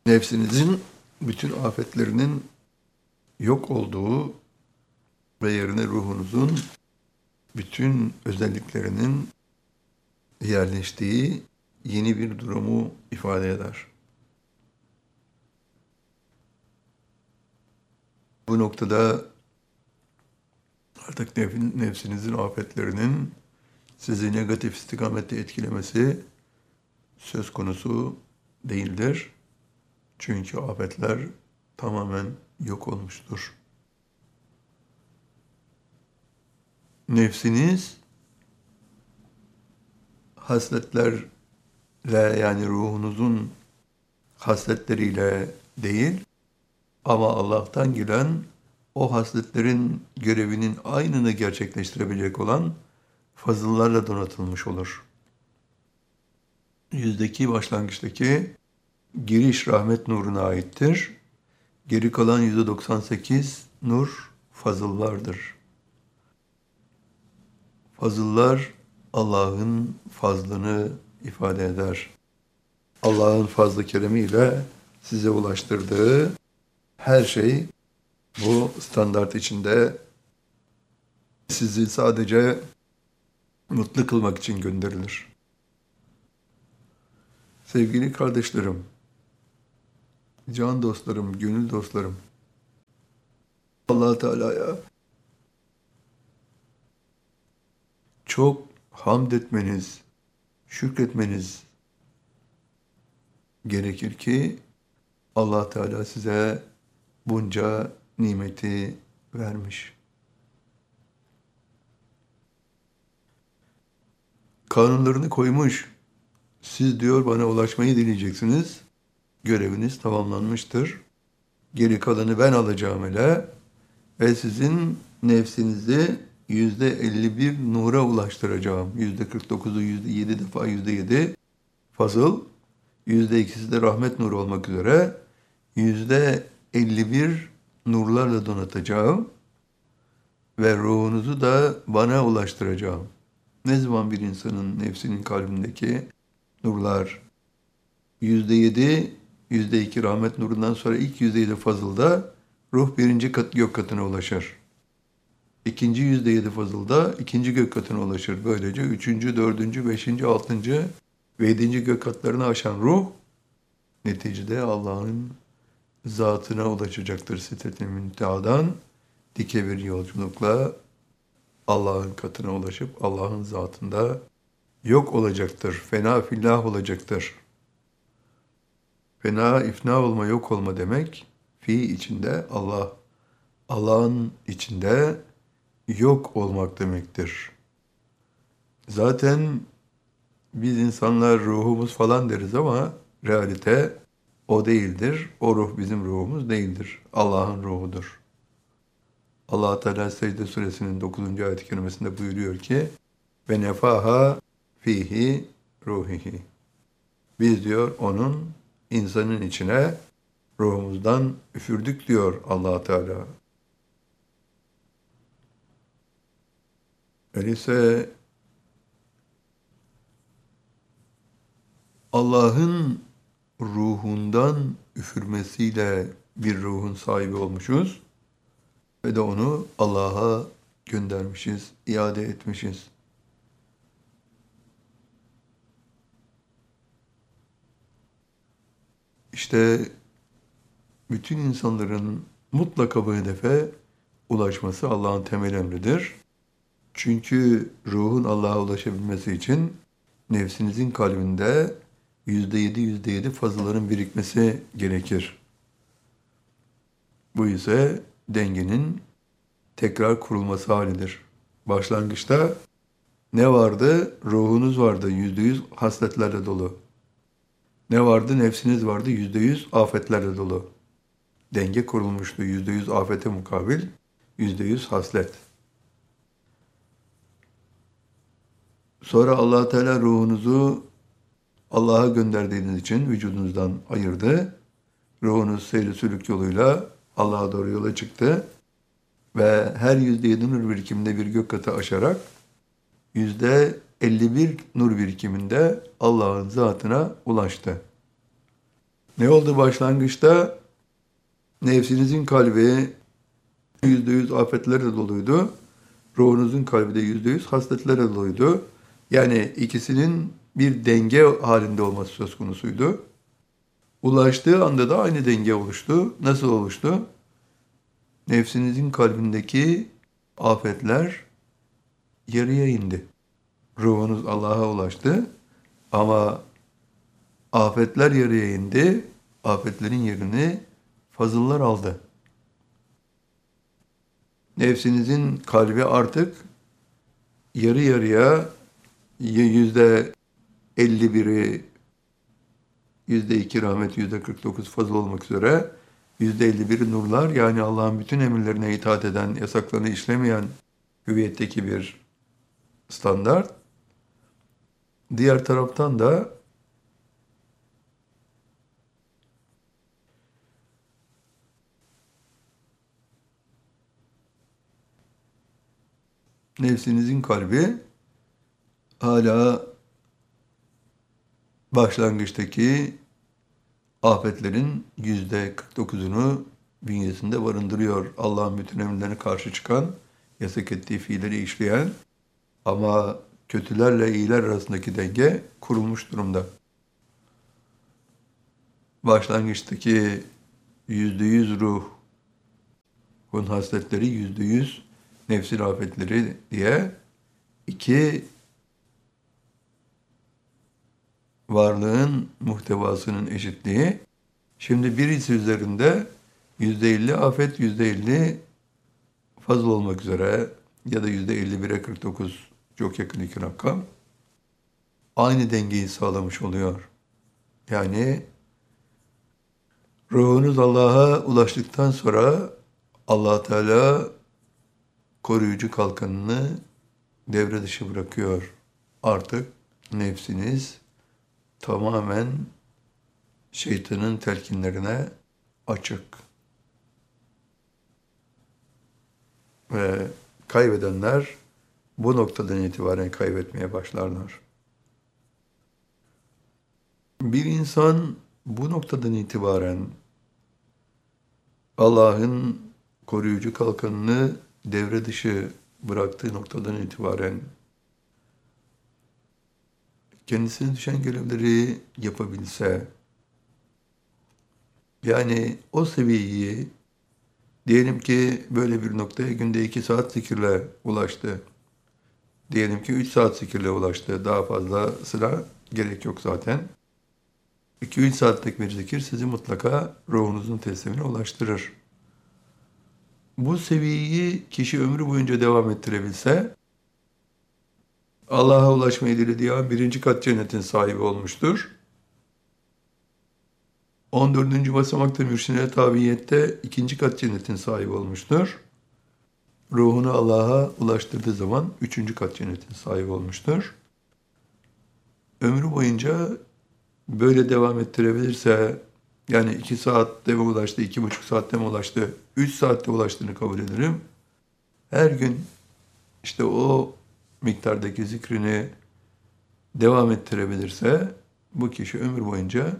Nefsinizin bütün afetlerinin yok olduğu ve yerine ruhunuzun bütün özelliklerinin yerleştiği yeni bir durumu ifade eder. Bu noktada artık nefsinizin afetlerinin sizi negatif istikamette etkilemesi söz konusu değildir. Çünkü afetler tamamen yok olmuştur. Nefsiniz hasletlerle, yani ruhunuzun hasletleriyle değil ama Allah'tan gelen o hasletlerin görevinin aynını gerçekleştirebilecek olan fazıllarla donatılmış olur. Yüzdeki başlangıçtaki giriş rahmet nuruna aittir. Geri kalan %98 nur fazıllardır. Fazıllar Allah'ın fazlını ifade eder. Allah'ın fazl-ı keremiyle size ulaştırdığı her şey bu standart içinde sizi sadece mutlu kılmak için gönderilir. Sevgili kardeşlerim, can dostlarım, gönül dostlarım, Allah Teala'ya çok hamd etmeniz, şükretmeniz gerekir ki Allah Teala size bunca nimeti vermiş. Kanunlarını koymuş. Siz diyor bana ulaşmayı dileyeceksiniz. Göreviniz tamamlanmıştır. Geri kalanı ben alacağım hele ve sizin nefsinizi %51 nura ulaştıracağım. %49'u %7 defa %7 fazıl, %2'si de rahmet nuru olmak üzere %51 nurlarla donatacağım ve ruhunuzu da bana ulaştıracağım. Ne zaman bir insanın nefsinin kalbindeki nurlar %7, %2 rahmet nurundan sonra ilk %7 fazılda ruh birinci gök katına ulaşır. İkinci %7 fazılda ikinci gök katına ulaşır. Böylece üçüncü, dördüncü, beşinci, altıncı ve yedinci gök katlarını aşan ruh neticede Allah'ın zatına ulaşacaktır. Sidret-i Münteha'dan dike bir yolculukla Allah'ın katına ulaşıp Allah'ın zatında yok olacaktır. Fena fillah olacaktır. Fena, ifna olma, yok olma demek, fi içinde Allah, Allah'ın içinde yok olmak demektir. Zaten biz insanlar ruhumuz falan deriz ama realite o değildir. O ruh bizim ruhumuz değildir. Allah'ın ruhudur. Allah Teala Secde Suresinin 9. ayet-i kerimesinde buyuruyor ki ve nefaha fihi ruhihi. Biz diyor onun insanın içine ruhumuzdan üfürdük diyor Allah Teala. Öyleyse Allah'ın ruhundan üfürmesiyle bir ruhun sahibi olmuşuz ve de onu Allah'a göndermişiz, iade etmişiz. İşte bütün insanların mutlaka bu hedefe ulaşması Allah'ın temel emridir. Çünkü ruhun Allah'a ulaşabilmesi için nefsinizin kalbinde %7 fazlaların birikmesi gerekir. Bu ise dengenin tekrar kurulması halidir. Başlangıçta ne vardı? Ruhunuz vardı, %100 hasletlerle dolu. Ne vardı? Nefsiniz vardı, %100 afetlerle dolu. Denge kurulmuştu, %100 afete mukabil, %100 haslet. Sonra Allah Teala ruhunuzu Allah'a gönderdiğiniz için vücudunuzdan ayırdı. Ruhunuz seyri sülük yoluyla Allah'a doğru yola çıktı. Ve her %7 nur birikiminde bir gök katı aşarak %51 nur birikiminde Allah'ın zatına ulaştı. Ne oldu başlangıçta? Nefsinizin kalbi %100 afetlerle doluydu. Ruhunuzun kalbi de %100 hasletlerle doluydu. Yani ikisinin bir denge halinde olması söz konusuydu. Ulaştığı anda da aynı denge oluştu. Nasıl oluştu? Nefsinizin kalbindeki afetler yarıya indi. Ruhunuz Allah'a ulaştı ama afetler yarıya indi. Afetlerin yerini fazıllar aldı. Nefsinizin kalbi artık yarı yarıya %51'i, %2 rahmet, %49 fazıl olmak üzere %51'i nurlar, yani Allah'ın bütün emirlerine itaat eden, yasaklarını işlemeyen hüviyetteki bir standart. Diğer taraftan da nefsinizin kalbi hala başlangıçtaki afetlerin %49'unu bünyesinde barındırıyor. Allah'ın bütün emirlerine karşı çıkan, yasak ettiği fiilleri işleyen ama kötülerle iyiler arasındaki denge kurulmuş durumda. Başlangıçtaki %100 ruhun hasletleri, %100 nefsin afetleri diye iki varlığın muhtevasının eşitliği. Şimdi birisi üzerinde %50 afet, %50 fazla olmak üzere ya da %51'e 49 çok yakın iki rakam aynı dengeyi sağlamış oluyor. Yani ruhunuz Allah'a ulaştıktan sonra Allah Teala koruyucu kalkanını devre dışı bırakıyor. Artık nefsiniz tamamen şeytanın telkinlerine açık. Ve kaybedenler bu noktadan itibaren kaybetmeye başlarlar. Bir insan bu noktadan itibaren Allah'ın koruyucu kalkanını devre dışı bıraktığı noktadan itibaren kendisine düşen görevleri yapabilse, yani o seviyeyi, diyelim ki böyle bir noktaya günde 2 saat zikirle ulaştı. Diyelim ki 3 saat zikirle ulaştı. Daha fazlasına gerek yok zaten. 2-3 saatlik bir zikir sizi mutlaka ruhunuzun teslimine ulaştırır. Bu seviyeyi kişi ömrü boyunca devam ettirebilse, Allah'a ulaşmayı dilediği an 1. kat cennetin sahibi olmuştur. 14. basamakta mürşide tabiyette 2. kat cennetin sahibi olmuştur. Ruhunu Allah'a ulaştırdığı zaman 3. kat cennetin sahibi olmuştur. Ömrü boyunca böyle devam ettirebilirse, yani 2 saatte mi ulaştı, 2,5 saatte mi ulaştı, 3 saatte ulaştığını kabul ederim. Her gün işte o miktardaki zikrini devam ettirebilirse, bu kişi ömür boyunca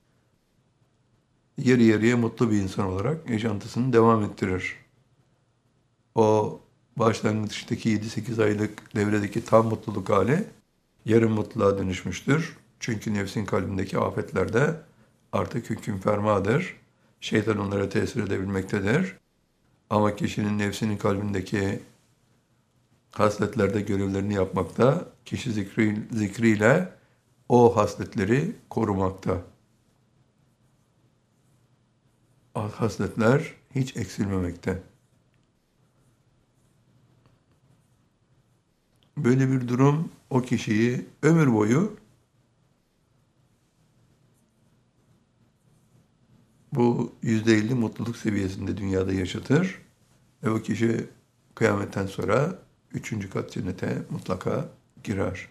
yarı yarıya mutlu bir insan olarak yaşantısını devam ettirir. O başlangıçtaki 7-8 aylık devredeki tam mutluluk hali yarım mutluluğa dönüşmüştür. Çünkü nefsin kalbindeki afetlerde artık hüküm fermadır. Şeytan onlara tesir edebilmektedir. Ama kişinin nefsinin kalbindeki hasletlerde görevlerini yapmakta, kişi zikriyle o hasletleri korumakta. Hasletler hiç eksilmemekte. Böyle bir durum o kişiyi ömür boyu bu %50 mutluluk seviyesinde dünyada yaşatır ve o kişi kıyametten sonra 3. kat cennete mutlaka girer.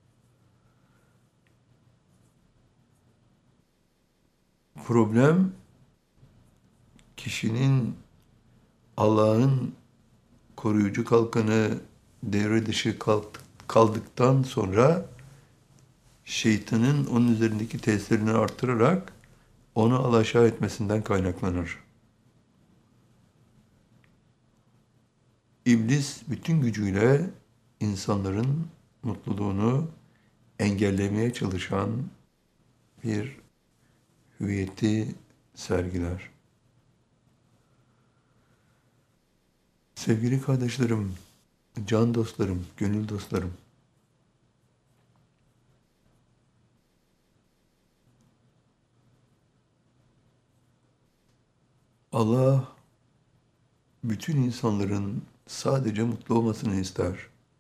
Problem kişinin Allah'ın koruyucu kalkanı devre dışı kaldıktan sonra şeytanın onun üzerindeki tesirini artırarak onu alaşağı etmesinden kaynaklanır. İblis bütün gücüyle insanların mutluluğunu engellemeye çalışan bir hüviyeti sergiler. Sevgili kardeşlerim, can dostlarım, gönül dostlarım, Allah bütün insanların sadece mutlu olmasını ister.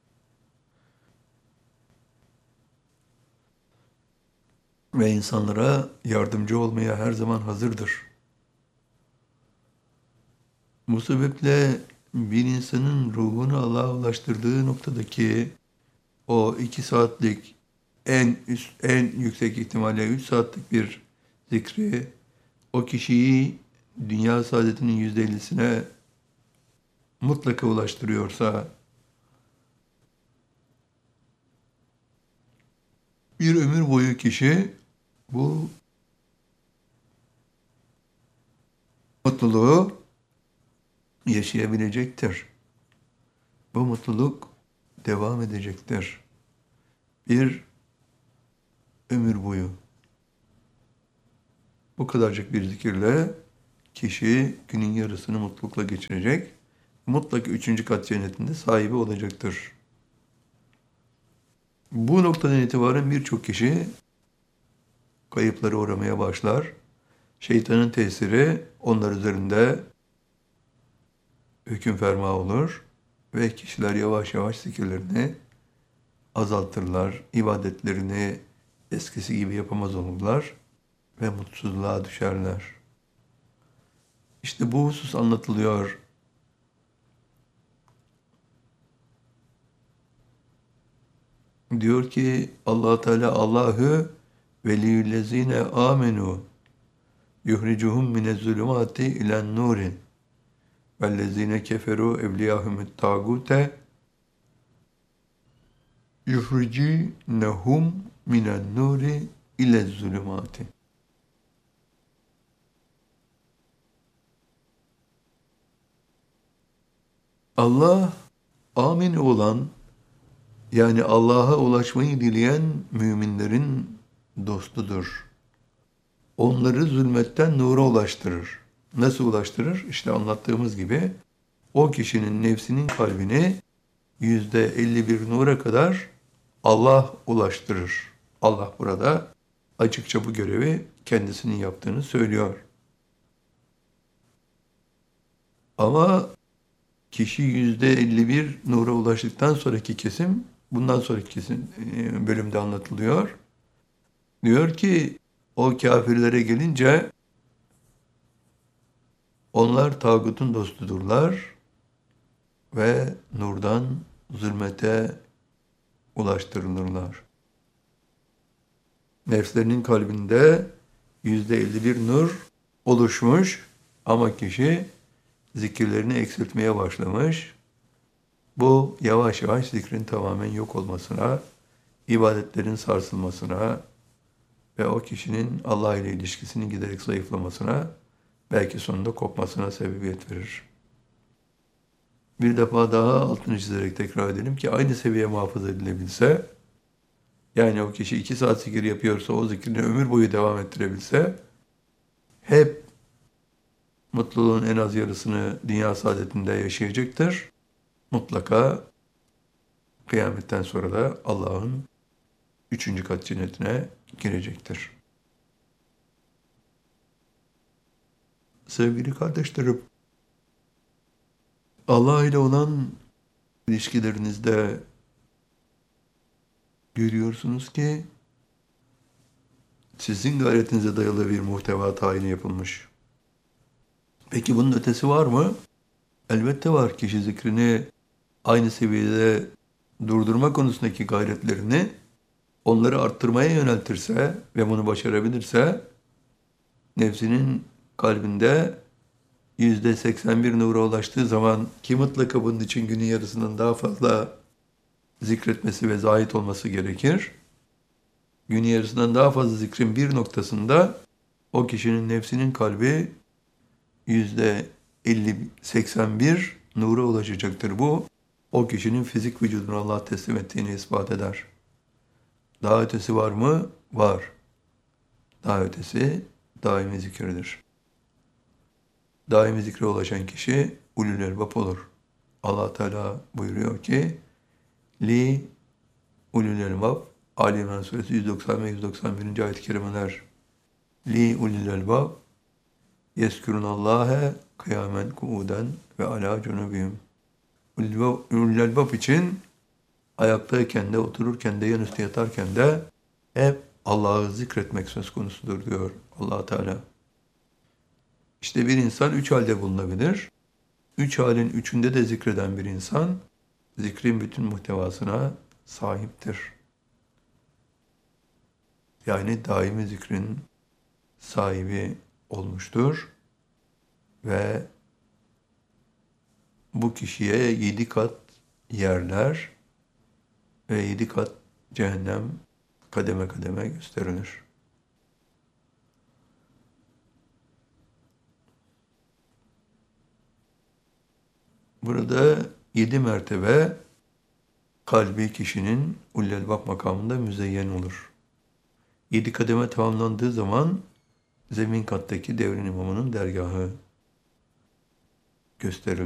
Ve insanlara yardımcı olmaya her zaman hazırdır. Bu sebeple bir insanın ruhunu Allah'a ulaştırdığı noktadaki o 2 saatlik en yüksek ihtimalle 3 saatlik bir zikri o kişiyi dünya saadetinin %50'sine mutlaka ulaştırıyorsa, bir ömür boyu kişi bu mutluluğu yaşayabilecektir. Bu mutluluk devam edecektir. Bir ömür boyu. Bu kadarcık bir zikirle kişi günün yarısını mutlulukla geçirecek. Mutlaka 3. kat cennetinde sahibi olacaktır. Bu noktadan itibaren birçok kişi kayıplara uğramaya başlar. Şeytanın tesiri onlar üzerinde hüküm ferma olur ve kişiler yavaş yavaş zikirlerini azaltırlar, ibadetlerini eskisi gibi yapamaz olurlar ve mutsuzluğa düşerler. İşte bu husus anlatılıyor. Diyor ki Allah Teala Allahü veliyyüllezine amenu yuhricuhum minezzulumati ilen nuri vellezine keferu evliyahumut tagute yuhricinehum minen nuri ilezzulumati. Allah amin olan, yani Allah'a ulaşmayı dileyen müminlerin dostudur. Onları zulmetten nura ulaştırır. Nasıl ulaştırır? İşte anlattığımız gibi o kişinin nefsinin kalbini %51 nura kadar Allah ulaştırır. Allah burada açıkça bu görevi kendisinin yaptığını söylüyor. Ama kişi %51 nura ulaştıktan sonraki kesim, bundan sonraki kesim bölümde anlatılıyor. Diyor ki o kafirlere gelince onlar tağutun dostudurlar ve nurdan zulmete ulaştırılırlar. Nefslerinin kalbinde %51 nur oluşmuş ama kişi zikirlerini eksiltmeye başlamış. Bu yavaş yavaş zikrin tamamen yok olmasına, ibadetlerin sarsılmasına ve o kişinin Allah ile ilişkisinin giderek zayıflamasına, belki sonunda kopmasına sebebiyet verir. Bir defa daha altını çizerek tekrar edelim ki aynı seviye muhafaza edilebilse, yani o kişi 2 saat zikir yapıyorsa o zikrini ömür boyu devam ettirebilse, hep mutluluğun en az yarısını dünya saadetinde yaşayacaktır. Mutlaka kıyametten sonra da Allah'ın 3. kat cennetine girecektir. Sevgili kardeşlerim, Allah ile olan ilişkilerinizde görüyorsunuz ki sizin gayretinize dayalı bir muhteva tayini yapılmış. Peki bunun ötesi var mı? Elbette var. Kişi zikrini aynı seviyede durdurma konusundaki gayretlerini onları arttırmaya yöneltirse ve bunu başarabilirse nefsinin kalbinde %81 nura ulaştığı zaman ki mutlaka bunun için günün yarısından daha fazla zikretmesi ve zahit olması gerekir. Günün yarısından daha fazla zikrin bir noktasında O kişinin nefsinin kalbi %50-81 nura ulaşacaktır. Bu o kişinin fizik vücudunu Allah'a teslim ettiğini ispat eder. Daha ötesi var mı? Var. Daha ötesi daimi zikirdir. Daimi zikre ulaşan kişi ulul elbap olur. Allah Teala buyuruyor ki Li ulul elbap Ali İmran Suresi 190 ve 191. ayet-i kerimeler Li ulul elbap yeskürunallâhe kıyamen kuuden ve alâ cunubihim. Ulul elbap için ayaktayken de, otururken de, yanüstü yatarken de hep Allah'ı zikretmek söz konusudur diyor Allah Teala. İşte bir insan üç halde bulunabilir. Üç halin üçünde de zikreden bir insan, zikrin bütün muhtevasına sahiptir. Yani daimi zikrin sahibi olmuştur ve bu kişiye 7 kat yerler ve 7 kat cehennem kademe kademe gösterilir. Burada 7 mertebe kalbi kişinin ullelbap makamında müzeyyen olur. 7 kademe tamamlandığı zaman zemin kattaki devrin imamının dergahı gösterilir.